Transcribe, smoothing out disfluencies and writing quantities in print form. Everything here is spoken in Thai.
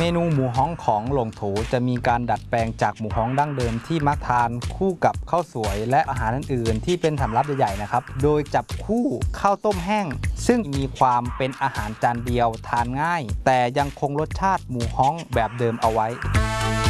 เมนูหมูฮ้องของหลงโถจะมีการดัดแปลงจากหมูฮ้องดั้งเดิมที่มักทานคู่กับข้าวสวยและอาหารอื่นๆที่เป็นสำรับใหญ่ๆนะครับโดยจับคู่ข้าวต้มแห้งซึ่งมีความเป็นอาหารจานเดียวทานง่ายแต่ยังคงรสชาติหมูฮ้องแบบเดิมเอาไว้